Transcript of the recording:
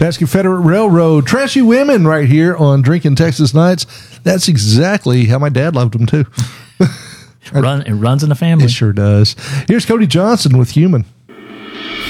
That's Confederate Railroad. Trashy women right here on Drinking Texas Nights. That's exactly how my dad loved them, too. It runs in the family. It sure does. Here's Cody Johnson with Human.